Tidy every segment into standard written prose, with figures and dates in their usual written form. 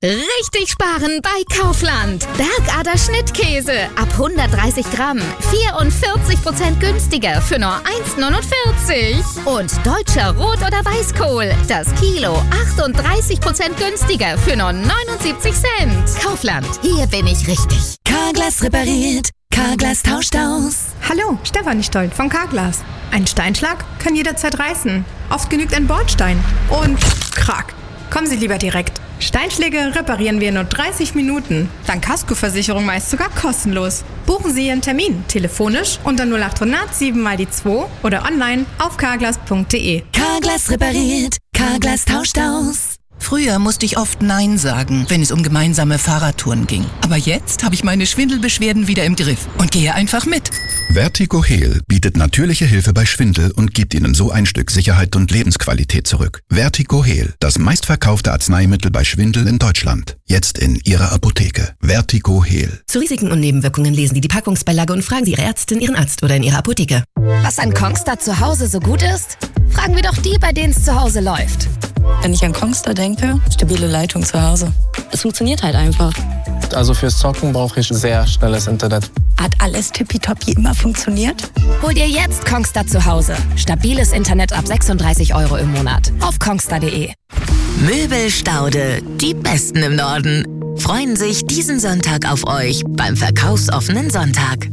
Richtig sparen bei Kaufland. Bergader Schnittkäse ab 130 Gramm. 44% günstiger für nur 1,49. Und deutscher Rot- oder Weißkohl. Das Kilo 38% günstiger für nur 79 Cent. Kaufland, hier bin ich richtig. Carglass repariert. Carglass tauscht aus. Hallo, Stefanie Stoll von Carglass. Ein Steinschlag kann jederzeit reißen. Oft genügt ein Bordstein. Und krack. Kommen Sie lieber direkt. Steinschläge reparieren wir in nur 30 Minuten. Dank Kaskoversicherung meist sogar kostenlos. Buchen Sie Ihren Termin telefonisch unter 0800 7 mal die 2 oder online auf carglass.de. Carglass repariert. Carglass tauscht aus. Früher musste ich oft Nein sagen, wenn es um gemeinsame Fahrradtouren ging. Aber jetzt habe ich meine Schwindelbeschwerden wieder im Griff und gehe einfach mit. Vertigo Heal bietet natürliche Hilfe bei Schwindel und gibt Ihnen so ein Stück Sicherheit und Lebensqualität zurück. Vertigo Heal, das meistverkaufte Arzneimittel bei Schwindel in Deutschland. Jetzt in Ihrer Apotheke. Vertigo Heal. Zu Risiken und Nebenwirkungen lesen Sie die Packungsbeilage und fragen Sie Ihre Ärztin, Ihren Arzt oder in Ihrer Apotheke. Was an Kongstar zu Hause so gut ist? Fragen wir doch die, bei denen es zu Hause läuft. Wenn ich an Kongstar denke, stabile Leitung zu Hause. Es funktioniert halt einfach. Also fürs Zocken brauche ich sehr schnelles Internet. Hat alles tippitoppi immer funktioniert? Hol dir jetzt Kongstar zu Hause. Stabiles Internet ab 36 € im Monat. Auf kongstar.de. Möbelstaude, die Besten im Norden, freuen sich diesen Sonntag auf euch beim verkaufsoffenen Sonntag.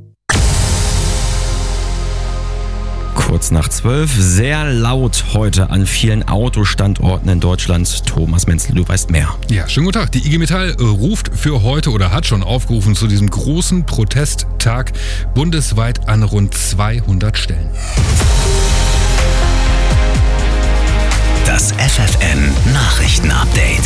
Kurz nach 12, sehr laut heute an vielen Autostandorten in Deutschland. Thomas Menzel, du weißt mehr. Ja, schönen guten Tag. Die IG Metall ruft für heute oder hat schon aufgerufen zu diesem großen Protesttag bundesweit an rund 200 Stellen. Das FFN Nachrichtenupdate.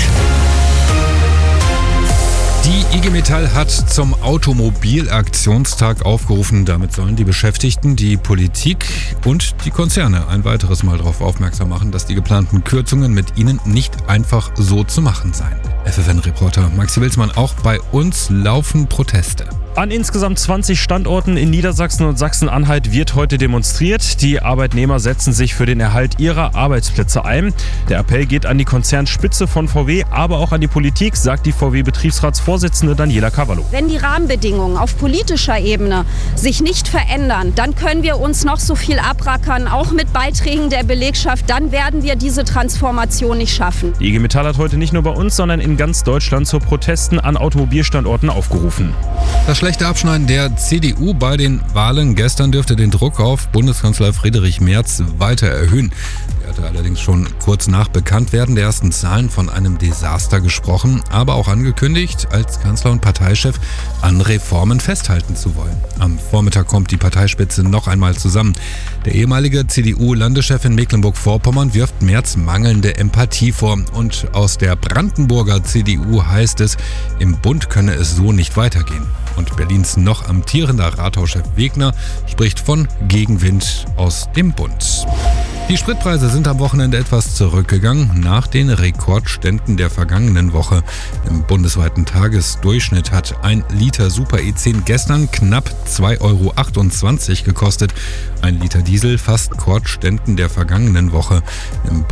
Die IG Metall hat zum Automobilaktionstag aufgerufen. Damit sollen die Beschäftigten, die Politik und die Konzerne ein weiteres Mal darauf aufmerksam machen, dass die geplanten Kürzungen mit ihnen nicht einfach so zu machen seien. FFN-Reporter Maxi Wilsmann, auch bei uns laufen Proteste. An insgesamt 20 Standorten in Niedersachsen und Sachsen-Anhalt wird heute demonstriert. Die Arbeitnehmer setzen sich für den Erhalt ihrer Arbeitsplätze ein. Der Appell geht an die Konzernspitze von VW, aber auch an die Politik, sagt die VW-Betriebsratsvorsitzende Daniela Cavallo. Wenn die Rahmenbedingungen auf politischer Ebene sich nicht verändern, dann können wir uns noch so viel abrackern, auch mit Beiträgen der Belegschaft, dann werden wir diese Transformation nicht schaffen. Die IG Metall hat heute nicht nur bei uns, sondern in ganz Deutschland zu Protesten an Automobilstandorten aufgerufen. Das schlechte Abschneiden der CDU bei den Wahlen gestern dürfte den Druck auf Bundeskanzler Friedrich Merz weiter erhöhen. Er hatte allerdings schon kurz nach Bekanntwerden der ersten Zahlen von einem Desaster gesprochen, aber auch angekündigt, als Kanzler und Parteichef an Reformen festhalten zu wollen. Am Vormittag kommt die Parteispitze noch einmal zusammen. Der ehemalige CDU-Landeschef in Mecklenburg-Vorpommern wirft Merz mangelnde Empathie vor. Und aus der Brandenburger CDU heißt es, im Bund könne es so nicht weitergehen. Und Berlins noch amtierender Rathauschef Wegner spricht von Gegenwind aus dem Bund. Die Spritpreise sind am Wochenende etwas zurückgegangen nach den Rekordständen der vergangenen Woche. Im bundesweiten Tagesdurchschnitt hat ein Liter Super E10 gestern knapp 2,28 € gekostet. Ein Liter Diesel fast Rekordständen der vergangenen Woche. Im